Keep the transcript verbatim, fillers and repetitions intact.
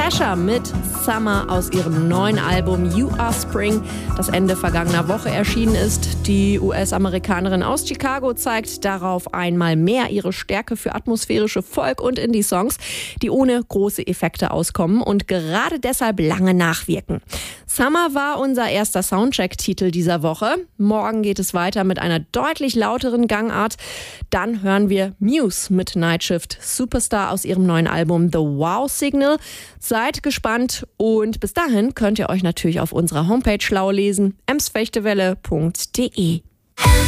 Kesha mit Summer aus ihrem neuen Album You Are Spring, das Ende vergangener Woche erschienen ist. Die U S-Amerikanerin aus Chicago zeigt darauf einmal mehr ihre Stärke für atmosphärische Folk- und Indie-Songs, die ohne große Effekte auskommen und gerade deshalb lange nachwirken. Summer war unser erster Soundcheck-Titel dieser Woche. Morgen geht es weiter mit einer deutlich lauteren Gangart. Dann hören wir Muse mit Night Shift Superstar aus ihrem neuen Album The Wow Signal. Seid gespannt und bis dahin könnt ihr euch natürlich auf unserer Homepage schlau lesen, emsfechtewelle punkt de.